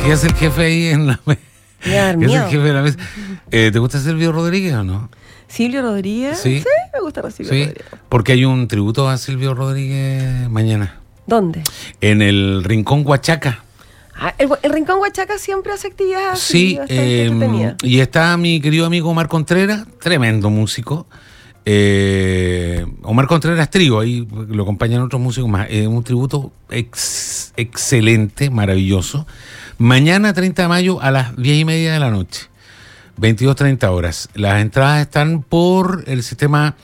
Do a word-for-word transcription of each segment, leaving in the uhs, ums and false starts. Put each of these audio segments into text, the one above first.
¿Qué hace el jefe ahí en la mesa? ¿Qué hace el jefe de la mesa? Eh, ¿Te gusta Silvio Rodríguez o no? ¿Silvio Rodríguez? Sí, sí me gusta Silvio sí, Rodríguez. Porque hay un tributo a Silvio Rodríguez mañana. ¿Dónde? En el Rincón Huachaca. Ah, el, el Rincón Huachaca siempre hace actividades Sí, así, eh, y está mi querido amigo Omar Contreras, tremendo músico. Eh, Omar Contreras Trío, ahí lo acompañan otros músicos más. Es eh, un tributo ex, excelente, maravilloso. Mañana treinta de mayo a las diez y media de la noche, veintidós treinta horas. Las entradas están por el sistema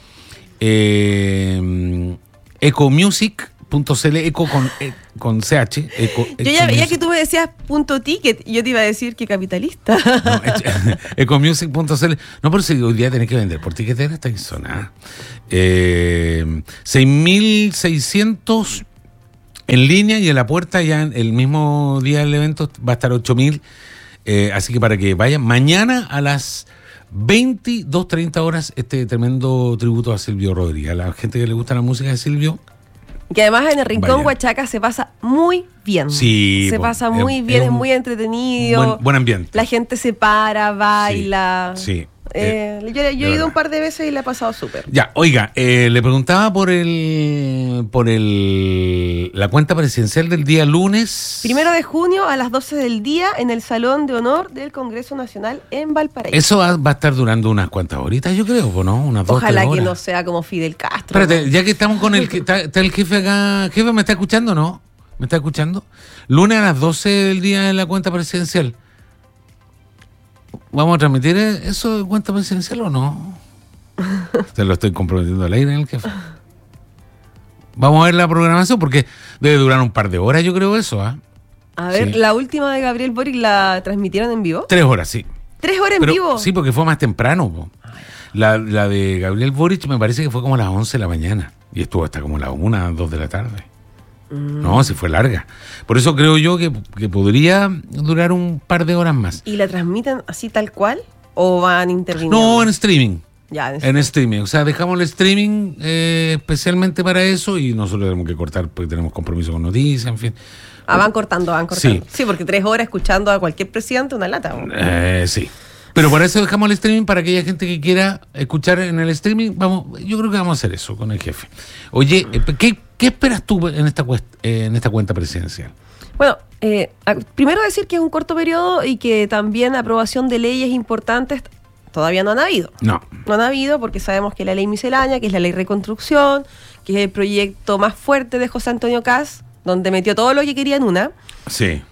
eh, ecomusic punto c l, eco con, eh, con C H. Eco, yo ya veía que tú me decías punto ticket y yo te iba a decir que capitalista. No, ecomusic punto c l. No, pero si hoy día tenés que vender por tiquetera, está insonada. Eh, seis mil seiscientos en línea y en la puerta ya el mismo día del evento va a estar ocho mil. Eh, así que para que vayan mañana a las veintidós treinta horas este tremendo tributo a Silvio Rodríguez. A la gente que le gusta la música de Silvio. Que además en el Rincón Vaya. Huachaca se pasa muy bien. Sí. Se po, pasa muy es, bien, es, es muy entretenido. Buen, buen ambiente. La gente se para, baila. Sí. sí. Eh, eh, yo yo he ido un par de veces y le he pasado súper. Ya, oiga, eh, le preguntaba por el por el la cuenta presidencial del día lunes. Primero de junio a las doce del día en el Salón de Honor del Congreso Nacional en Valparaíso. Eso va, va a estar durando unas cuantas horitas, yo creo, ¿no? Unas dos, Ojalá tres que horas. no sea como Fidel Castro. Espérate, ¿no? ya que estamos con el... Está, está el jefe acá. Jefe, ¿me está escuchando o no? ¿Me está escuchando? Lunes a las doce del día en la cuenta presidencial. ¿Vamos a transmitir eso de cuenta presidencial o no? Te lo estoy comprometiendo al aire, el jefe. Vamos a ver la programación porque debe durar un par de horas, yo creo eso, ¿ah? ¿eh? A ver, sí. la última de Gabriel Boric la transmitieron en vivo. Tres horas, sí. ¿Tres horas en Pero, vivo? Sí, porque fue más temprano. Po. La, la de Gabriel Boric me parece que fue como a las once de la mañana y estuvo hasta como las una, dos de la tarde. No, sí fue larga. Por eso creo yo que, que podría durar un par de horas más. ¿Y la transmiten así tal cual? ¿O van interviniendo? No, en streaming. Ya, en, en streaming. O sea, dejamos el streaming eh, especialmente para eso y nosotros tenemos que cortar porque tenemos compromiso con noticias, en fin. Ah, van cortando, van cortando. Sí, sí porque tres horas escuchando a cualquier presidente, una lata. Eh, sí. Pero por eso dejamos el streaming para aquella gente que quiera escuchar en el streaming. Vamos, yo creo que vamos a hacer eso con el jefe. Oye, ¿qué, qué esperas tú en esta, en esta cuenta presidencial? Bueno, eh, primero decir que es un corto periodo y que también aprobación de leyes importantes todavía no han habido. No. No han habido porque sabemos que la ley miscelánea, que es la ley reconstrucción, que es el proyecto más fuerte de José Antonio Kast, donde metió todo lo que quería en una. Sí.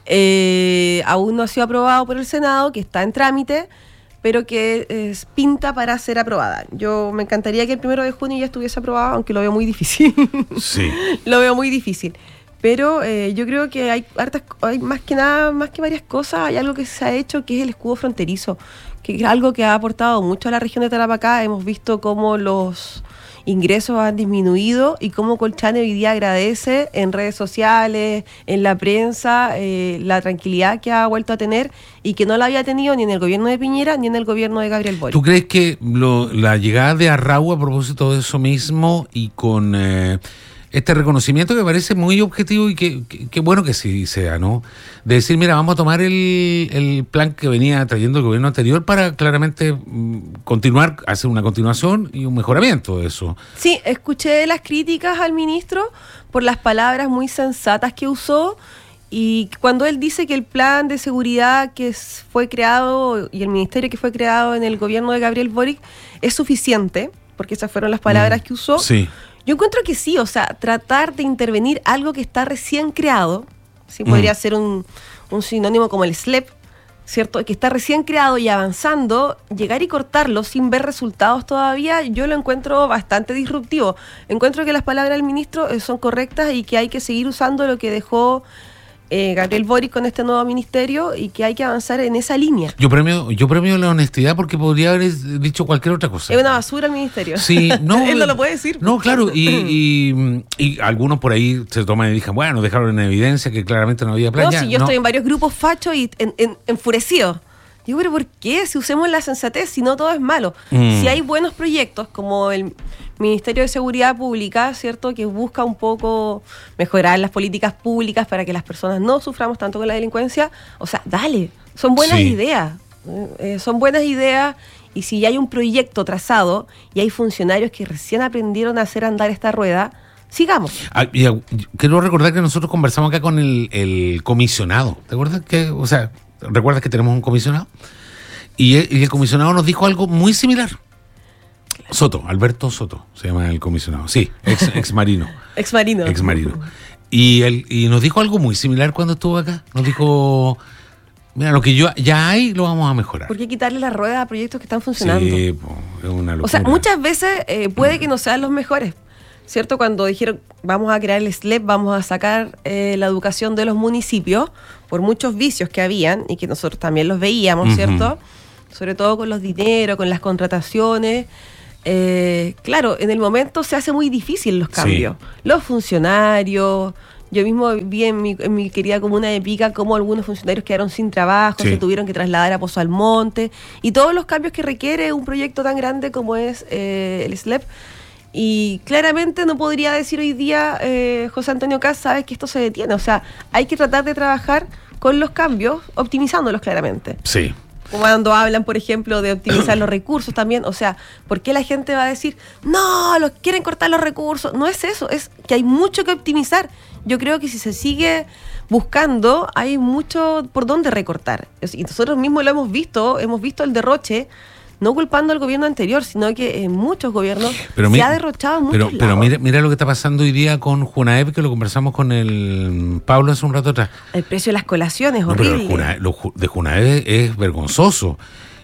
Eh, aún no ha sido aprobado por el Senado, que está en trámite, pero que eh, pinta para ser aprobada. Yo me encantaría que el primero de junio ya estuviese aprobado, aunque lo veo muy difícil. Sí. Lo veo muy difícil. Pero eh, yo creo que hay hartas, hay más que nada, más que varias cosas, hay algo que se ha hecho que es el escudo fronterizo, que es algo que ha aportado mucho a la región de Tarapacá. Hemos visto cómo los ingresos han disminuido y cómo Colchane hoy día agradece en redes sociales, en la prensa, eh, la tranquilidad que ha vuelto a tener y que no la había tenido ni en el gobierno de Piñera ni en el gobierno de Gabriel Boric. ¿Tú crees que lo, la llegada de Arrau a propósito de eso mismo y con eh, este reconocimiento que parece muy objetivo y que, que, que bueno que sí sea, ¿no? De decir, mira, vamos a tomar el, el plan que venía trayendo el gobierno anterior para claramente mm, continuar, hacer una continuación y un mejoramiento de eso. Sí, escuché las críticas al ministro por las palabras muy sensatas que usó y cuando él dice que el plan de seguridad que fue creado y el ministerio que fue creado en el gobierno de Gabriel Boric es suficiente, porque esas fueron las palabras mm, que usó. Sí. Yo encuentro que sí, o sea, tratar de intervenir algo que está recién creado, sí, podría mm. ser un, un sinónimo como el S L E P, ¿cierto? Que está recién creado y avanzando, llegar y cortarlo sin ver resultados todavía, yo lo encuentro bastante disruptivo. Encuentro que las palabras del ministro son correctas y que hay que seguir usando lo que dejó eh, Gabriel Boric con este nuevo ministerio y que hay que avanzar en esa línea. Yo premio, yo premio la honestidad porque podría haber dicho cualquier otra cosa. Es una basura el ministerio. Sí, no. Él no lo puede decir. No, claro, y, y, y algunos por ahí se toman y dicen, bueno, dejaron en evidencia que claramente no había plan. No, ya, si yo no. estoy en varios grupos fachos y en, en, enfurecidos. Digo, pero ¿por qué? Si usemos la sensatez, si no todo es malo. Mm. Si hay buenos proyectos, como el Ministerio de Seguridad Pública, ¿cierto?, que busca un poco mejorar las políticas públicas para que las personas no suframos tanto con la delincuencia. O sea, dale, son buenas Sí. ideas, eh, son buenas ideas, y si ya hay un proyecto trazado y hay funcionarios que recién aprendieron a hacer andar esta rueda, sigamos. Ah, y, ah, quiero recordar que nosotros conversamos acá con el, el comisionado. ¿Te acuerdas que, o sea, recuerdas que tenemos un comisionado? Y el, y el comisionado nos dijo algo muy similar. Soto, Alberto Soto, se llama el comisionado. Sí, ex, ex marino. Ex marino. Ex marino. Y, él, y nos dijo algo muy similar cuando estuvo acá. Nos dijo, mira, lo que yo ya hay lo vamos a mejorar. ¿Por qué quitarle la rueda a proyectos que están funcionando? Sí, po, es una locura. O sea, muchas veces eh, puede que no sean los mejores, ¿cierto? Cuando dijeron, vamos a crear el S L E P, vamos a sacar eh, la educación de los municipios, por muchos vicios que habían y que nosotros también los veíamos, Ujú. ¿cierto? Sobre todo con los dineros, con las contrataciones. Eh, claro, en el momento se hace muy difícil los cambios. Sí. Los funcionarios, yo mismo vi en mi, en mi querida comuna de Pica cómo algunos funcionarios quedaron sin trabajo, Sí. se tuvieron que trasladar a Pozo Almonte, y todos los cambios que requiere un proyecto tan grande como es eh, el S L E P. Y claramente no podría decir hoy día, eh, José Antonio Caz, sabes que esto se detiene. O sea, hay que tratar de trabajar con los cambios, optimizándolos claramente. Sí. Cuando hablan, por ejemplo, de optimizar los recursos también, o sea, ¿por qué la gente va a decir, no, los quieren cortar los recursos? No es eso, es que hay mucho que optimizar. Yo creo que si se sigue buscando, hay mucho por dónde recortar. Y nosotros mismos lo hemos visto, hemos visto el derroche, no culpando al gobierno anterior, sino que en muchos gobiernos Pero se mi- ha derrochado en muchos Pero, pero lados. mira, mira lo que está pasando hoy día con Junaep, que lo conversamos con el Pablo hace un rato atrás. El precio de las colaciones, No, pero el horrible. Juna- lo ju- de Junaep es vergonzoso.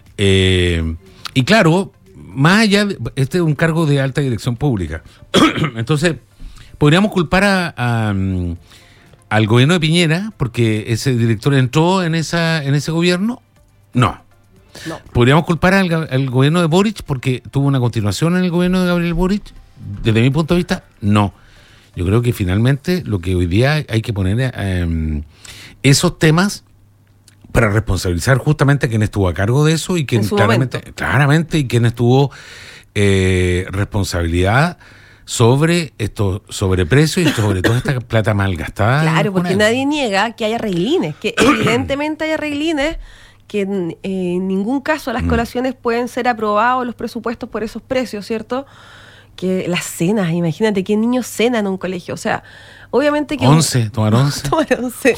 Eh, y claro, más allá, de, este es un cargo de alta dirección pública. Entonces, podríamos culpar a, a, mm, al gobierno de Piñera porque ese director entró en esa en ese gobierno. No. No. ¿Podríamos culpar al, ga- al gobierno de Boric porque tuvo una continuación en el gobierno de Gabriel Boric? Desde mi punto de vista, no. Yo creo que finalmente lo que hoy día hay que poner eh, esos temas para responsabilizar justamente a quien estuvo a cargo de eso y quien En su claramente, momento. claramente y quien estuvo eh, responsabilidad sobre estos sobreprecios y sobre toda esta plata malgastada. Claro, porque Junaep. nadie niega que hay arreglines, que evidentemente hay arreglines, que en, en ningún caso las Mm. colaciones pueden ser aprobados los presupuestos por esos precios, ¿cierto? Que las cenas, imagínate, ¿qué niños cenan en un colegio? O sea, obviamente que... Once, tomar once. Tomar once.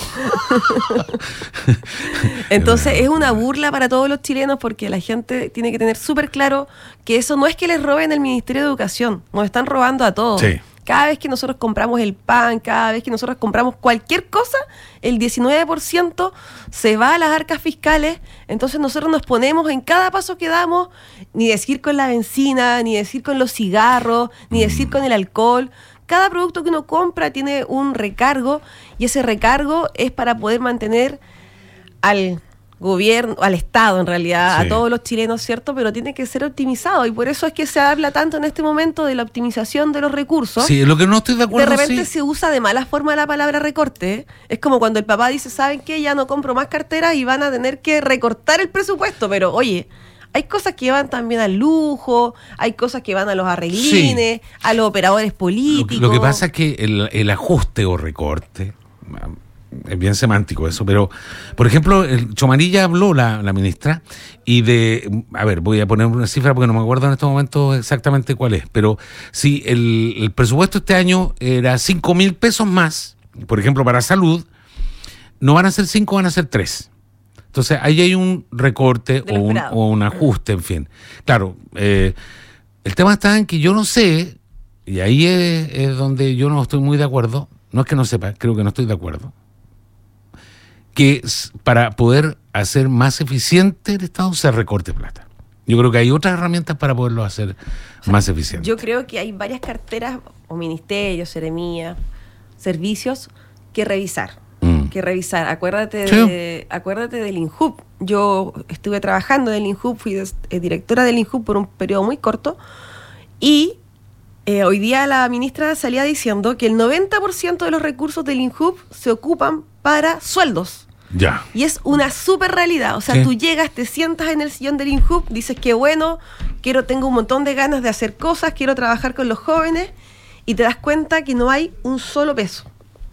Entonces es una burla para todos los chilenos porque la gente tiene que tener súper claro que eso no es que les roben el Ministerio de Educación, nos están robando a todos. Sí. Cada vez que nosotros compramos el pan, cada vez que nosotros compramos cualquier cosa, el diecinueve por ciento se va a las arcas fiscales. Entonces nosotros nos ponemos en cada paso que damos, ni decir con la benzina, ni decir con los cigarros, ni decir con el alcohol. Cada producto que uno compra tiene un recargo y ese recargo es para poder mantener al gobierno, al Estado en realidad, Sí. a todos los chilenos, ¿cierto? Pero tiene que ser optimizado y por eso es que se habla tanto en este momento de la optimización de los recursos. Sí, lo que no estoy de De acuerdo repente sí. se usa de mala forma la palabra recorte. ¿eh? Es como cuando el papá dice, ¿saben qué? Ya no compro más carteras y van a tener que recortar el presupuesto. Pero oye, hay cosas que van también al lujo, hay cosas que van a los arreglines, a los operadores Lo, que- políticos. lo que pasa es que el, el ajuste o recorte, es bien semántico eso, pero por ejemplo, el Chomarilla habló, la, la ministra, y de, a ver, voy a poner una cifra porque no me acuerdo en estos momentos exactamente cuál es, pero si el, el presupuesto este año era cinco mil pesos más, por ejemplo, para salud, no van a ser cinco, van a ser tres. Entonces, ahí hay un recorte De lo o un, esperado. o un ajuste, en fin. Claro, eh, el tema está en que yo no sé, y ahí es, es donde yo no estoy muy de acuerdo, no es que no sepa, creo que no estoy de acuerdo, que s- para poder hacer más eficiente el Estado se recorte plata. Yo creo que hay otras herramientas para poderlo hacer más eficiente. Yo creo que hay varias carteras o ministerios, seremías, servicios que revisar. Mm. Que revisar. Acuérdate, Sí. de, acuérdate del INJUP. Yo estuve trabajando en el INJUP, fui des- eh, directora del INJUP por un periodo muy corto y eh, hoy día la ministra salía diciendo que el noventa por ciento de los recursos del INJUP se ocupan para sueldos. Ya. Y es una súper realidad. O sea, ¿Qué? tú llegas, te sientas en el sillón del INJUB, dices que bueno, quiero, tengo un montón de ganas de hacer cosas, quiero trabajar con los jóvenes, y te das cuenta que no hay un solo peso.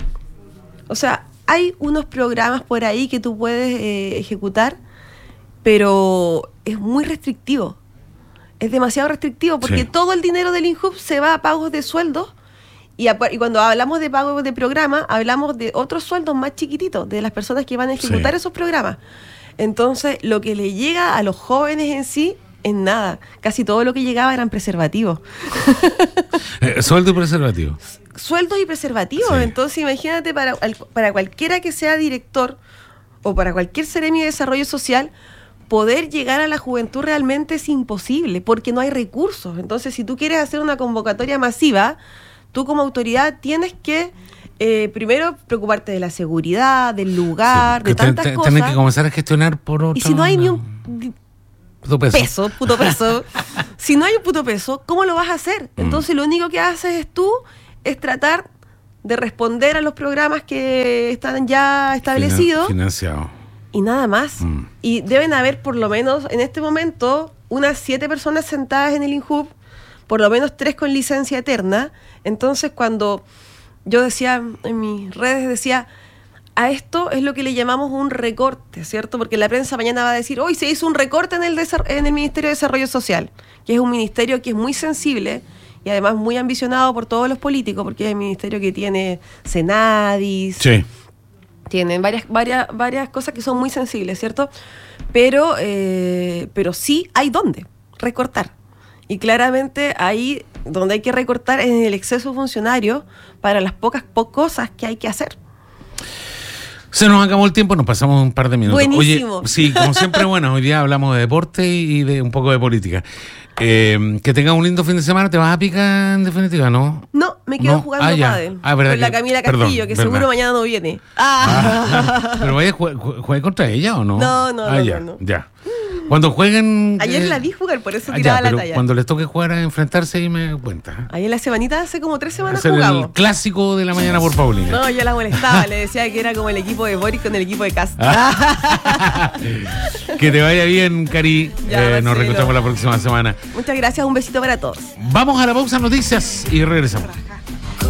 O sea, hay unos programas por ahí que tú puedes eh, ejecutar, pero es muy restrictivo. Es demasiado restrictivo porque Sí. todo el dinero del INJUB se va a pagos de sueldos. Y, a, y cuando hablamos de pagos de programa, hablamos de otros sueldos más chiquititos, de las personas que van a ejecutar Sí. esos programas. Entonces, lo que le llega a los jóvenes en sí es nada. Casi todo lo que llegaba eran preservativos. Eh, sueldo y preservativo. Sueldos y preservativos. Sí. Entonces, imagínate, para, para cualquiera que sea director o para cualquier seremio de desarrollo social, poder llegar a la juventud realmente es imposible, porque no hay recursos. Entonces, si tú quieres hacer una convocatoria masiva, tú como autoridad tienes que eh, primero preocuparte de la seguridad, del lugar, Sí, de que tantas ten- ten- cosas. Tenés que comenzar a gestionar por otro. Y si no hay ni un puto peso. peso, puto peso, si no hay un puto peso, ¿cómo lo vas a hacer? Entonces lo único que haces es tú, es tratar de responder a los programas que están ya establecidos. Finan- Financiado. Y nada más. Mm. Y deben haber por lo menos en este momento unas siete personas sentadas en el INJUB, por lo menos tres con licencia eterna. Entonces cuando yo decía en mis redes, decía, a esto es lo que le llamamos un recorte, ¿cierto? Porque la prensa mañana va a decir, hoy se hizo un recorte en el, desar- en el Ministerio de Desarrollo Social, que es un ministerio que es muy sensible y además muy ambicionado por todos los políticos, porque es el ministerio que tiene Senadis, Sí. tienen varias, varias, varias cosas que son muy sensibles, ¿cierto? Pero, eh, pero sí hay dónde recortar. Y claramente ahí donde hay que recortar es en el exceso de funcionarios para las pocas po- cosas que hay que hacer. Se nos acabó el tiempo, nos pasamos un par de minutos. Buenísimo. Oye, sí, como siempre, bueno, hoy día hablamos de deporte y de un poco de política. Eh, que tengas un lindo fin de semana, ¿te vas a picar en definitiva, no? No, me quedo No. jugando Ah, ya. pádel Ah, verdad con la que- Camila perdón, Castillo, que verdad. seguro mañana no viene. Ah. Ah, pero vaya, jue- jue- ¿juegue contra ella o no? No, no, ah, no, ya, no, no. ya. Cuando jueguen... Ayer eh, la vi jugar, por eso ah, tiraba ya, la pero talla. cuando les toque jugar a enfrentarse ahí me cuenta. Ayer la semanita, hace como tres semanas Hacer el jugamos. clásico de la mañana por Paulina. No, yo la molestaba, le decía que era como el equipo de Boris con el equipo de Cast. Que te vaya bien, Cari. Ya, Eh, nos Marcelo. reencontramos la próxima semana. Muchas gracias, un besito para todos. Vamos a la pausa noticias y regresamos.